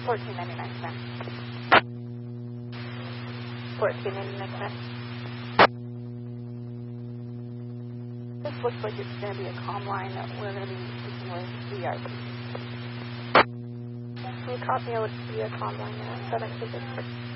$14.99 cents. $14.99 cents. This looks like it's going to be a comm line that we're going to be speaking with VIP. Can you copy? I would see a comm line there. 7 digits.